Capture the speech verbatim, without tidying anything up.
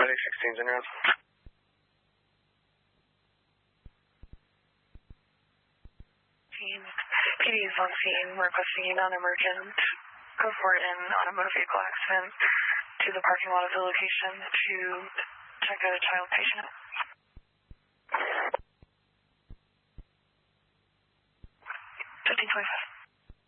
Medic sixteen's in route. P D is on scene requesting a non-emergent report in on a motor vehicle accident to the parking lot of the location to check out a child patient. fifteen twenty-five.